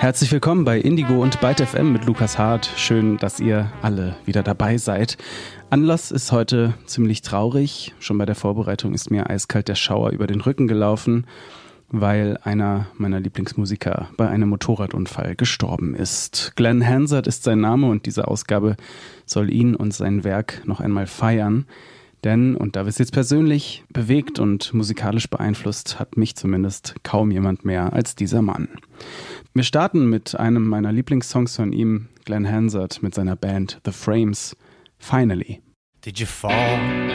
Herzlich willkommen bei Indigo und Byte FM mit Lukas Hart. Schön, dass ihr alle wieder dabei seid. Anlass ist heute ziemlich traurig. Schon bei der Vorbereitung ist mir eiskalt der Schauer über den Rücken gelaufen, weil einer meiner Lieblingsmusiker bei einem Motorradunfall gestorben ist. Glenn Hansard ist sein Name und diese Ausgabe soll ihn und sein Werk noch einmal feiern. Denn, und da wir es jetzt persönlich bewegt und musikalisch beeinflusst, hat mich zumindest kaum jemand mehr als dieser Mann. Wir starten mit einem meiner Lieblingssongs von ihm, Glenn Hansard mit seiner Band The Frames, Finally. Did you fall